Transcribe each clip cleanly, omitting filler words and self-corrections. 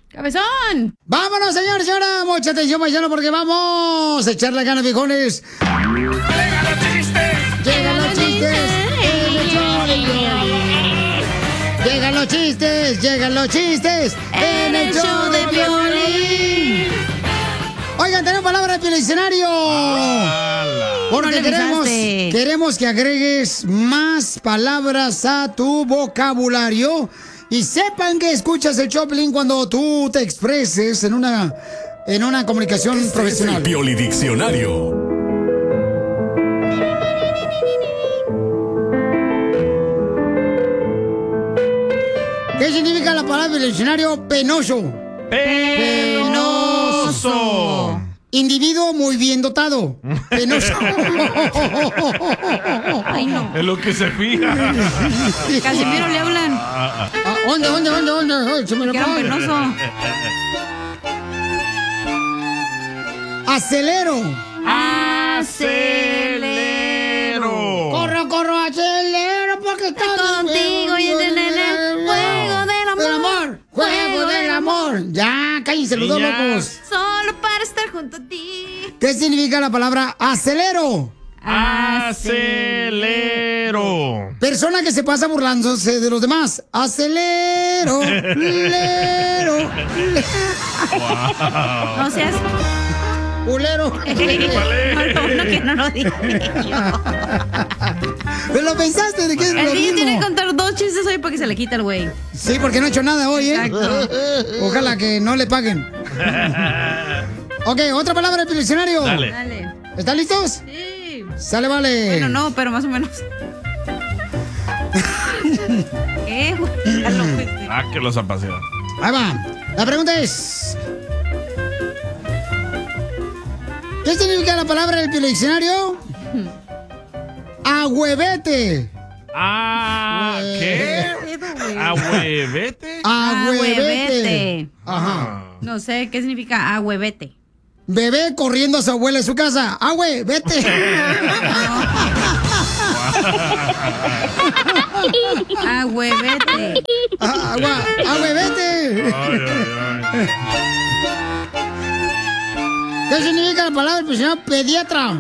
¡Cabezón! ¡Vámonos, señores! Y ahora, mucha atención, paisano, porque vamos a echarle ganas, viejones. ¡Llegan los chistes! ¡Llegan los chistes! ¡En el show de Piolín! ¡Llegan los chistes! ¡Llegan los chistes! ¡En el show de Piolín! Oigan, tenemos palabra del diccionario. Porque queremos que agregues más palabras a tu vocabulario. Y sepan que escuchas el Choplin cuando tú te expreses en una comunicación profesional. Es el Piolidiccionario. ¿Qué significa la palabra del diccionario penoso? Penoso. Individuo muy bien dotado. Penoso. Ay, no. Es lo que se fija. Casimiro le hablan. ¿Dónde? Se me lo Quiero un paga. penoso. Acelero. Acelero. Corro, acelero porque estoy Contigo y en el juego del amor. Juego del amor. Ya, cállense los dos Niñas. locos. Solo para estar junto a ti. ¿Qué significa la palabra acelero? Acelero. Persona que se pasa burlándose de los demás. Acelero. Lero. No seas... Culero. No, que no lo dije yo. ¿Pero lo pensaste? ¿De qué es El lo DJ mismo? tiene que contar 2 chistes hoy para que se le quita el güey. Sí, porque no he hecho nada hoy, ¿eh? Exacto. Ojalá que no le paguen. Ok, otra palabra del diccionario. Dale. Dale. ¿Están listos? Sí. Sale, vale. Bueno, no, pero más o menos. ¿Qué, güey? Ya lo fuiste. Ah, que los apasiona. Ahí va. La pregunta es... ¿qué significa la palabra del diccionario? Ahuevete. ¿Qué? ¿Ahuevete? Ahuevete. Ajá. No sé qué significa ahuevete. Bebé corriendo a su abuela en su casa. ¡Ahuevete! Ahuevete. ¡Ahuevete! ¿Qué significa la palabra del diccionario? Pediatra.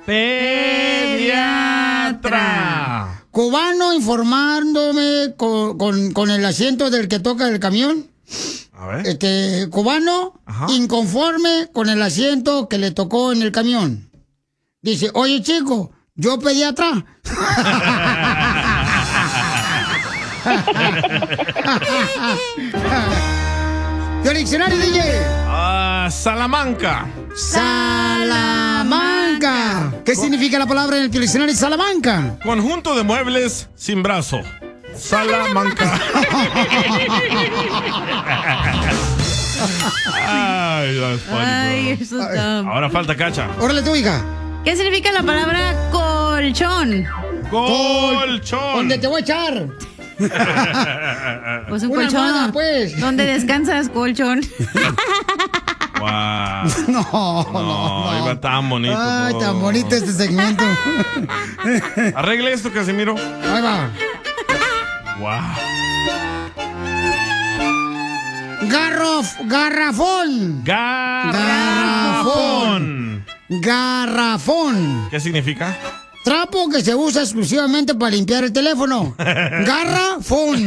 Pediatra. Cubano informándome con el asiento del que toca el camión. A ver. Cubano Ajá. inconforme con el asiento que le tocó en el camión. Dice, oye chico, yo pediatra. ¿Qué diccionario, DJ? Salamanca. Salamanca. ¿Qué significa la palabra en el diccionario Salamanca? Conjunto de muebles sin brazo. Salamanca. Ay, that's funny, Ay, bro. eso está... Ahora falta Cacha. Órale tú, hija. ¿Qué significa la palabra colchón? Colchón. ¿Dónde te voy a echar? Pues un Una colchón. almohada, pues. ¿Dónde descansas, colchón? Wow. No. Iba tan bonito. Ay, todo. tan bonito este segmento. Arregle esto, Casimiro. Ahí va. Wow. Garrafón. Garrafón. Garrafón. ¿Qué significa? Trapo que se usa exclusivamente para limpiar el teléfono. Garrafón.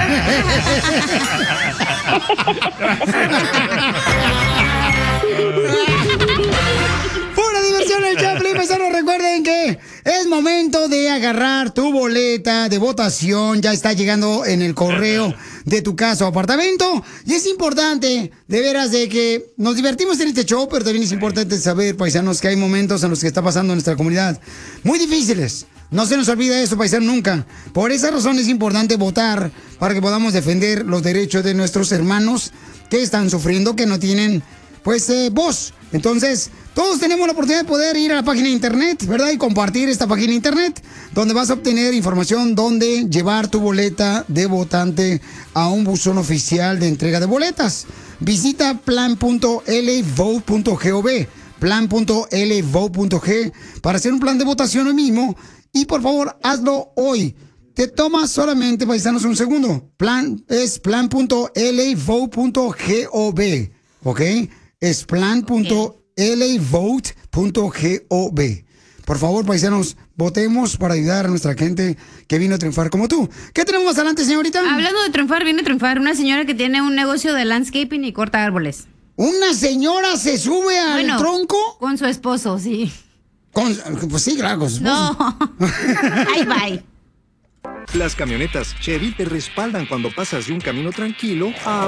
Pura diversión el Chaplin, paisanos. Recuerden que es momento de agarrar tu boleta de votación. Ya está llegando en el correo de tu casa o apartamento. Y es importante, de veras, de que nos divertimos en este show, pero también es importante saber, paisanos, que hay momentos en los que está pasando en nuestra comunidad muy difíciles. No se nos olvida eso, paisano, nunca. Por esa razón es importante votar para que podamos defender los derechos de nuestros hermanos que están sufriendo, que no tienen, pues, voz. Entonces, todos tenemos la oportunidad de poder ir a la página de internet, ¿verdad? Y compartir esta página de internet, donde vas a obtener información donde llevar tu boleta de votante a un buzón oficial de entrega de boletas. Visita plan.lvote.gov, plan.lvote.g para hacer un plan de votación hoy mismo. Y por favor, hazlo hoy. te tomas solamente, paisanos, un segundo. Es plan.lavote.gov, ¿ok? Es plan.lavote.gov. Por favor, paisanos, votemos para ayudar a nuestra gente que vino a triunfar como tú. ¿Qué tenemos más adelante, señorita? Hablando de triunfar, viene a triunfar una señora que tiene un negocio de landscaping y corta árboles. ¿Una señora se sube al tronco? Con su esposo, sí. Pues sí, claro, con su esposo. No. Ahí bye. Las camionetas Chevy te respaldan cuando pasas de un camino tranquilo a...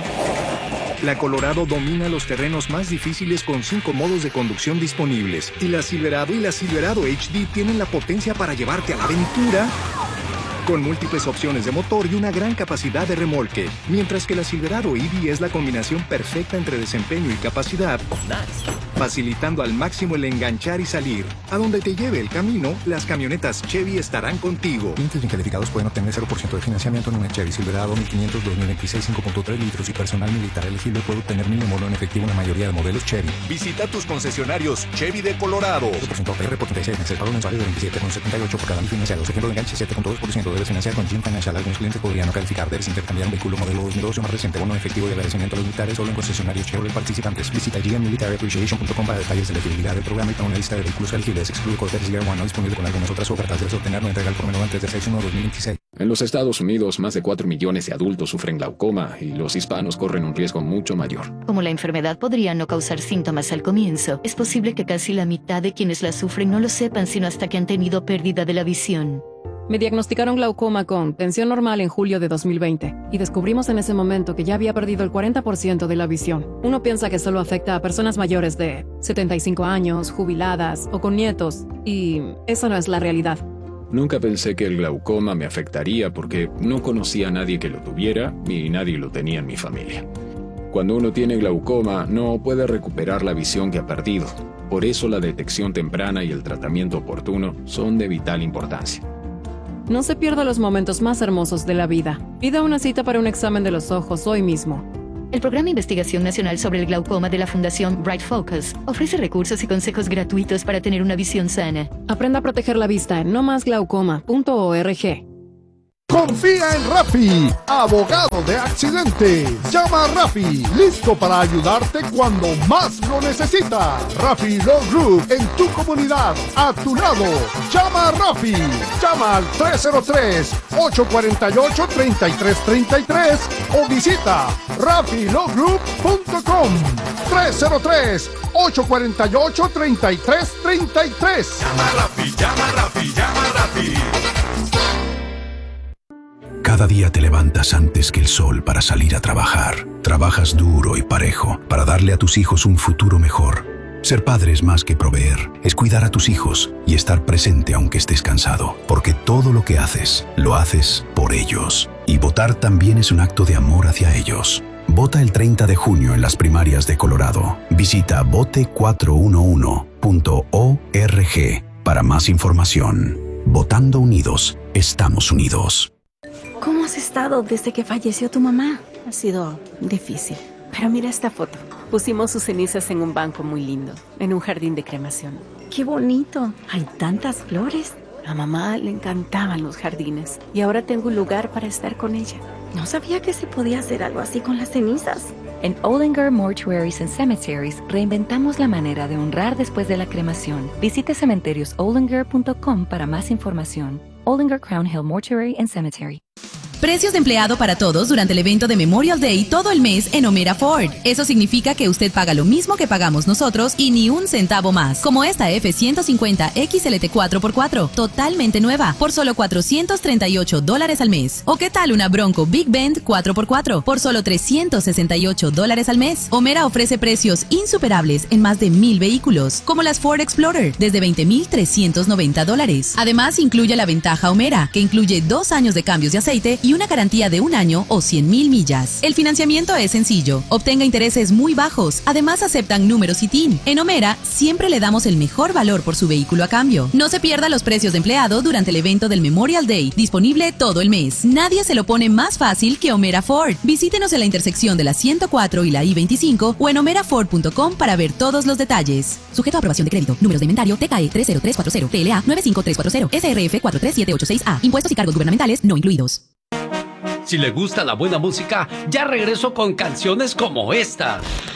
La Colorado domina los terrenos más difíciles con 5 modos de conducción disponibles. Y la Silverado y la Silverado HD tienen la potencia para llevarte a la aventura con múltiples opciones de motor y una gran capacidad de remolque. Mientras que la Silverado EV es la combinación perfecta entre desempeño y capacidad, facilitando al máximo el enganchar y salir. A donde te lleve el camino, las camionetas Chevy estarán contigo. Clientes bien calificados pueden obtener 0% de financiamiento en una Chevy Silverado 1500 2026 5.3 litros y personal militar elegible puede obtener mínimo en efectivo en la mayoría de modelos Chevy. Visita tus concesionarios Chevy de Colorado. 2% APR por 36 meses, pago mensual de 27,78 por cada mil financiados. Ejemplo de enganche 7,2%. Debes financiar con Jim Financial. Algunos clientes podrían no calificar. Debes intercambiar un vehículo modelo 2012 o más reciente. Bono efectivo de agradecimiento a los militares solo en concesionarios Chevrolet participantes. Visita gmmilitaryappreciation.com para detalles de la elegibilidad del programa y para una lista de vehículos elegibles. Excluye Cortez Year One, no disponible con algunas otras ofertas. Debes obtener no entregar por menor antes del 6/1/2026. En los Estados Unidos, más de 4 millones de adultos sufren glaucoma y los hispanos corren un riesgo mucho mayor. Como la enfermedad podría no causar síntomas al comienzo, es posible que casi la mitad de quienes la sufren no lo sepan sino hasta que han tenido pérdida de la visión. Me diagnosticaron glaucoma con tensión normal en julio de 2020 y descubrimos en ese momento que ya había perdido el 40% de la visión. Uno piensa que solo afecta a personas mayores de 75 años, jubiladas o con nietos, y esa no es la realidad. Nunca pensé que el glaucoma me afectaría porque no conocía a nadie que lo tuviera y nadie lo tenía en mi familia. Cuando uno tiene glaucoma, no puede recuperar la visión que ha perdido. Por eso la detección temprana y el tratamiento oportuno son de vital importancia. No se pierda los momentos más hermosos de la vida. Pida una cita para un examen de los ojos hoy mismo. El Programa de Investigación Nacional sobre el Glaucoma de la Fundación Bright Focus ofrece recursos y consejos gratuitos para tener una visión sana. Aprenda a proteger la vista en nomasglaucoma.org. Confía en Rafi, abogado de accidentes. Llama a Rafi, listo para ayudarte cuando más lo necesitas. Rafi Law Group, en tu comunidad, a tu lado. Llama a Rafi. Llama al 303-848-3333 o visita rafilawgroup.com. 303-848-3333. Llama a Rafi, llama a Rafi, llama a Rafi. Cada día te levantas antes que el sol para salir a trabajar. Trabajas duro y parejo para darle a tus hijos un futuro mejor. Ser padre es más que proveer, es cuidar a tus hijos y estar presente aunque estés cansado. Porque todo lo que haces, lo haces por ellos. Y votar también es un acto de amor hacia ellos. Vota el 30 de junio en las primarias de Colorado. Visita vote411.org para más información. Votando unidos, estamos unidos. ¿Cómo has estado desde que falleció tu mamá? Ha sido difícil. Pero mira esta foto. Pusimos sus cenizas en un banco muy lindo, en un jardín de cremación. ¡Qué bonito! Hay tantas flores. A mamá le encantaban los jardines y ahora tengo un lugar para estar con ella. No sabía que se podía hacer algo así con las cenizas. En Ollinger Mortuaries and Cemeteries reinventamos la manera de honrar después de la cremación. Visite cementeriosollinger.com para más información. Ollinger Crown Hill Mortuary and Cemetery. Precios de empleado para todos durante el evento de Memorial Day todo el mes en O'Meara Ford. Eso significa que usted paga lo mismo que pagamos nosotros y ni un centavo más. Como esta F-150 XLT 4x4, totalmente nueva, por solo $438 al mes. ¿O qué tal una Bronco Big Bend 4x4 por solo $368 al mes? O'Meara ofrece precios insuperables en más de 1,000 vehículos, como las Ford Explorer, desde $20,390. Además, incluye la ventaja O'Meara, que incluye 2 años de cambios de aceite y y una garantía de 1 año o 100,000 millas. El financiamiento es sencillo. Obtenga intereses muy bajos. Además, aceptan números y TIN. En Omera, siempre le damos el mejor valor por su vehículo a cambio. No se pierda los precios de empleado durante el evento del Memorial Day. Disponible todo el mes. Nadie se lo pone más fácil que Omera Ford. Visítenos en la intersección de la 104 y la I-25 o en omeraford.com para ver todos los detalles. Sujeto a aprobación de crédito. Números de inventario TKE 30340, TLA 95340, SRF 43786A. Impuestos y cargos gubernamentales no incluidos. Si le gusta la buena música, ya regreso con canciones como esta.